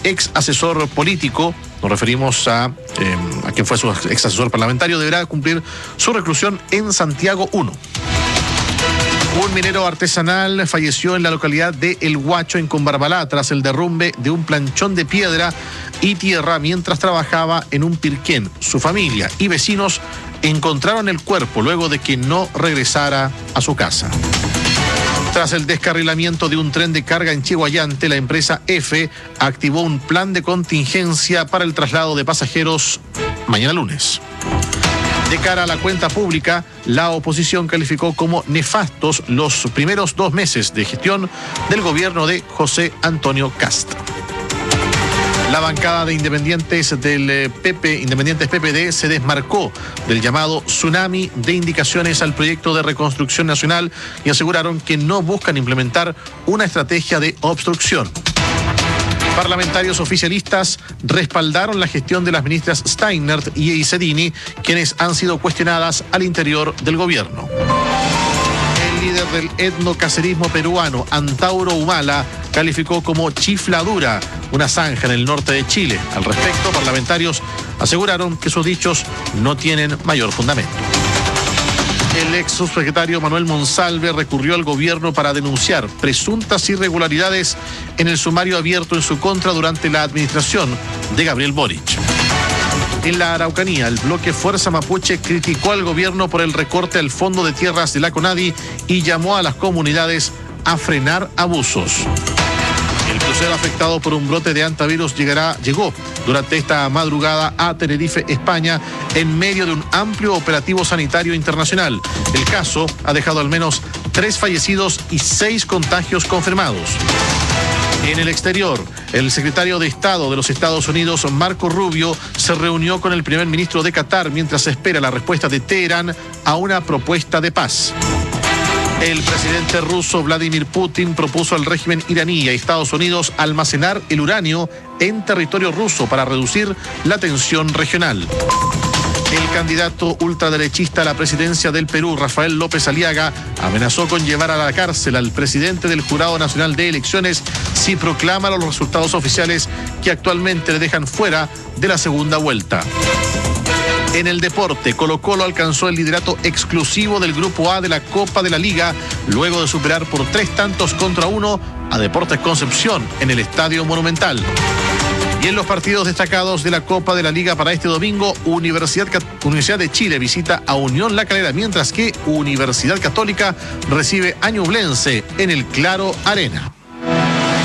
ex asesor político, nos referimos a quien fue su ex asesor parlamentario, deberá cumplir su reclusión en Santiago 1. Un minero artesanal falleció en la localidad de El Huacho, en Combarbalá, tras el derrumbe de un planchón de piedra y tierra mientras trabajaba en un pirquén. Su familia y vecinos encontraron el cuerpo luego de que no regresara a su casa. Tras el descarrilamiento de un tren de carga en Chiguayante, la empresa EFE activó un plan de contingencia para el traslado de pasajeros mañana lunes. De cara a la cuenta pública, la oposición calificó como nefastos los primeros 2 meses de gestión del gobierno de José Antonio Kast. La bancada de independientes del Independientes PPD se desmarcó del llamado tsunami de indicaciones al proyecto de reconstrucción nacional y aseguraron que no buscan implementar una estrategia de obstrucción. Parlamentarios oficialistas respaldaron la gestión de las ministras Steinert y Isedini, quienes han sido cuestionadas al interior del gobierno. El líder del etnocacerismo peruano, Antauro Humala, calificó como chifladura una zanja en el norte de Chile. Al respecto, parlamentarios aseguraron que sus dichos no tienen mayor fundamento. El ex subsecretario Manuel Monsalve recurrió al gobierno para denunciar presuntas irregularidades en el sumario abierto en su contra durante la administración de Gabriel Boric. En la Araucanía, el bloque Fuerza Mapuche criticó al gobierno por el recorte al fondo de tierras de la CONADI y llamó a las comunidades a frenar abusos. El crucero afectado por un brote de hantavirus llegó durante esta madrugada a Tenerife, España, en medio de un amplio operativo sanitario internacional. El caso ha dejado al menos 3 fallecidos y 6 contagios confirmados. En el exterior, el secretario de Estado de los Estados Unidos, Marco Rubio, se reunió con el primer ministro de Qatar mientras espera la respuesta de Teherán a una propuesta de paz. El presidente ruso Vladimir Putin propuso al régimen iraní y a Estados Unidos almacenar el uranio en territorio ruso para reducir la tensión regional. El candidato ultraderechista a la presidencia del Perú, Rafael López Aliaga, amenazó con llevar a la cárcel al presidente del Jurado Nacional de Elecciones si proclama los resultados oficiales que actualmente le dejan fuera de la segunda vuelta. En el deporte, Colo-Colo alcanzó el liderato exclusivo del Grupo A de la Copa de la Liga, luego de superar por 3-1 a Deportes Concepción en el Estadio Monumental. Y en los partidos destacados de la Copa de la Liga para este domingo, Universidad de Chile visita a Unión La Calera, mientras que Universidad Católica recibe a Ñublense en el Claro Arena.